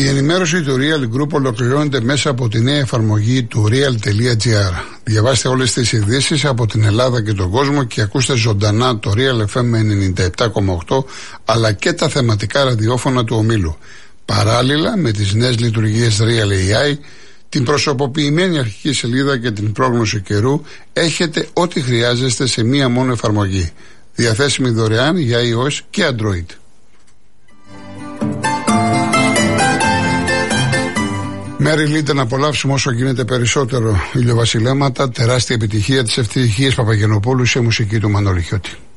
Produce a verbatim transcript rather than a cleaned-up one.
Η ενημέρωση του Real Group ολοκληρώνεται μέσα από τη νέα εφαρμογή του real.gr. Διαβάστε όλες τις ειδήσεις από την Ελλάδα και τον κόσμο και ακούστε ζωντανά το Real εφ εμ ενενήντα επτά κόμμα οκτώ αλλά και τα θεματικά ραδιόφωνα του ομίλου. Παράλληλα με τις νέες λειτουργίες Real έι άι, την προσωποποιημένη αρχική σελίδα και την πρόγνωση καιρού, έχετε ό,τι χρειάζεστε σε μία μόνο εφαρμογή. Διαθέσιμη δωρεάν για iOS και Android. Μέρη Λίτε να απολαύσουμε όσο γίνεται περισσότερο ηλιοβασιλέματα, τεράστια επιτυχία της Ευτυχίας Παπαγενοπούλου σε μουσική του Μανώλη Χιώτη.